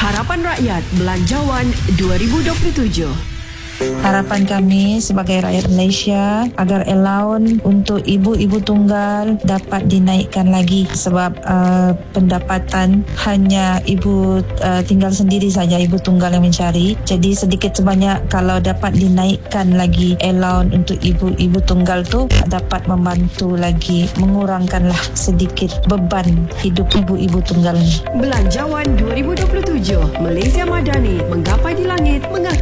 Harapan Rakyat Belanjawan 2027. Harapan kami sebagai rakyat Malaysia agar allowance untuk ibu-ibu tunggal dapat dinaikkan lagi sebab pendapatan hanya ibu tinggal sendiri saja, ibu tunggal yang mencari. Jadi sedikit sebanyak kalau dapat dinaikkan lagi allowance untuk ibu-ibu tunggal tu dapat membantu lagi mengurangkanlah sedikit beban hidup ibu-ibu tunggal ni. Belanjawan 2027. Malaysia Madani menggapai di langit, mengakar